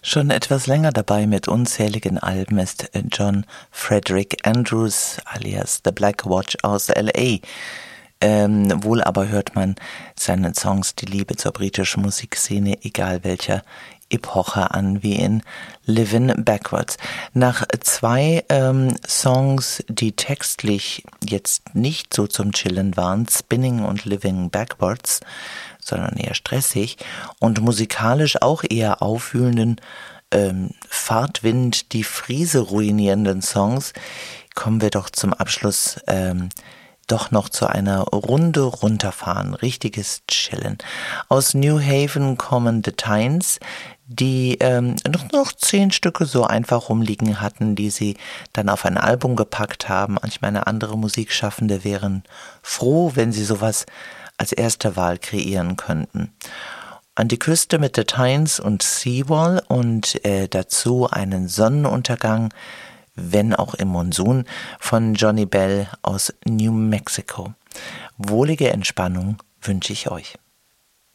Schon etwas länger dabei mit unzähligen Alben ist John Frederick Andrews alias The Black Watch aus L.A. Wohl aber hört man seinen Songs die Liebe zur britischen Musikszene, egal welcher Epoche an, wie in Living Backwards. Nach zwei Songs, die textlich jetzt nicht so zum Chillen waren, Spinning und Living Backwards, sondern eher stressig und musikalisch auch eher aufwühlenden Fahrtwind, die Friese ruinierenden Songs, kommen wir doch zum Abschluss doch noch zu einer Runde runterfahren, richtiges Chillen. Aus New Haven kommen The Tynes, die noch 10 Stücke so einfach rumliegen hatten, die sie dann auf ein Album gepackt haben. Ich meine, andere Musikschaffende wären froh, wenn sie sowas als erste Wahl kreieren könnten. An die Küste mit The Tynes und Seawall und dazu einen Sonnenuntergang, wenn auch im Monsun, von Johnny Bell aus New Mexico. Wohlige Entspannung wünsche ich euch.